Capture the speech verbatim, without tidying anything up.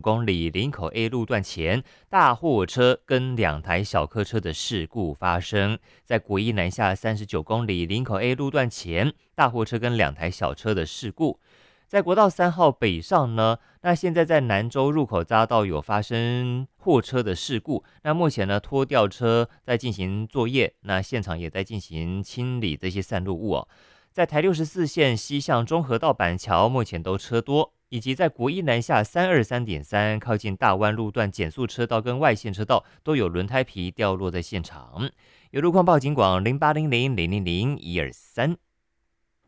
公里林口 A 路段前，大货车跟两台小客车的事故发生。在国一南下三十九公里林口 A 路段前，大货车跟两台小车的事故。在国道三号北上呢，那现在在南州入口匝道有发生货车的事故，那目前呢拖吊车在进行作业，那现场也在进行清理这些散落物哦。在台六十四线西向中和到板桥，目前都车多，以及在国一南下三二三点三靠近大湾路段减速车道跟外线车道都有轮胎皮掉落在现场。有路况报警广零八零零零零零一二三。